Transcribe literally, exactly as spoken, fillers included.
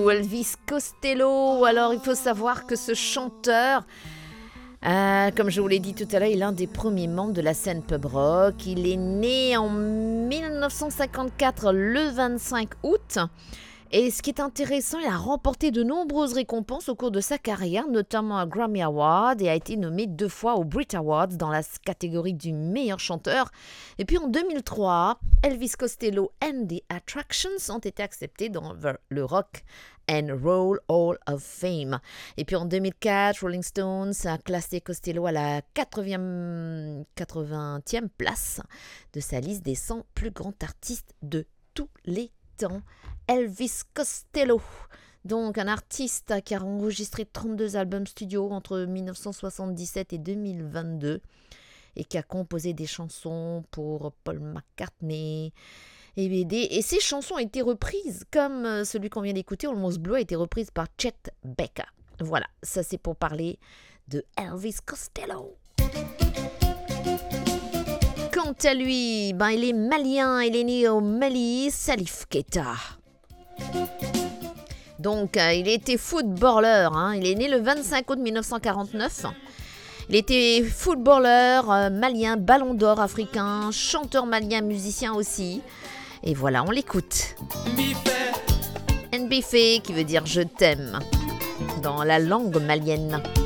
ou Elvis Costello. Alors il faut savoir que ce chanteur, euh, comme je vous l'ai dit tout à l'heure, il est l'un des premiers membres de la scène pub rock. Il est né en dix-neuf cent cinquante-quatre le vingt-cinq août. Et ce qui est intéressant, il a remporté de nombreuses récompenses au cours de sa carrière, notamment un Grammy Award, et a été nommé deux fois aux Brit Awards dans la catégorie du meilleur chanteur. Et puis en deux mille trois, Elvis Costello and the Attractions ont été acceptés dans le Rock and Roll Hall of Fame. Et puis en deux mille quatre, Rolling Stones a classé Costello à la quatre-vingtième place de sa liste des cent plus grands artistes de tous les temps. Elvis Costello, donc un artiste qui a enregistré trente-deux albums studio entre dix-neuf cent soixante-dix-sept et deux mille vingt-deux et qui a composé des chansons pour Paul McCartney et B D. Et ces chansons ont été reprises, comme celui qu'on vient d'écouter, Almost Blue, a été reprise par Chet Baker. Voilà, ça c'est pour parler de Elvis Costello. Quant à lui, ben il est malien, il est né au Mali, Salif Keita. Donc, euh, il était footballeur, hein. Il est né le vingt-cinq août dix-neuf cent quarante-neuf. Il était footballeur euh, malien, ballon d'or africain, chanteur malien, musicien aussi. Et voilà, on l'écoute. Nbifé, qui veut dire je t'aime dans la langue malienne.